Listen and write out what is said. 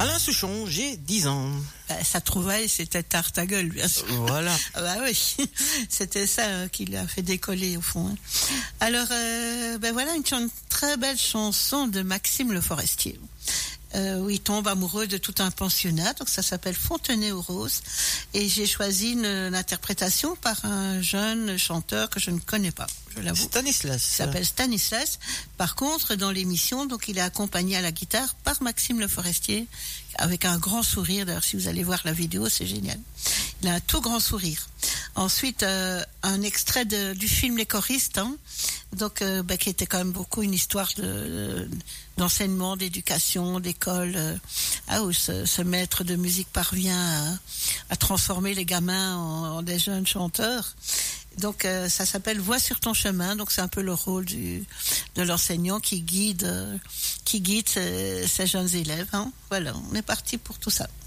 Alain Souchon, j'ai 10 ans. Sa trouvaille, c'était tarte à gueule, bien sûr. Voilà. Ah bah oui, c'était ça qui l'a fait décoller au fond. Alors, voilà une très belle chanson de Maxime Le Forestier. Où il tombe amoureux de tout un pensionnat, donc ça s'appelle Fontenay aux Roses, et j'ai choisi une interprétation par un jeune chanteur que je ne connais pas, je l'avoue. Stanislas. Il s'appelle Stanislas. Par contre, dans l'émission, donc il est accompagné à la guitare par Maxime Le Forestier, avec un grand sourire. D'ailleurs, si vous allez voir la vidéo, c'est génial. Il a un tout grand sourire. Ensuite, un extrait du film Les Choristes, donc qui était quand même beaucoup une histoire d'enseignement, d'éducation, d'école, où ce maître de musique parvient à transformer les gamins en des jeunes chanteurs. Donc ça s'appelle Voix sur ton chemin, donc c'est un peu le rôle de l'enseignant qui guide ces jeunes élèves. Voilà, on est parti pour tout ça.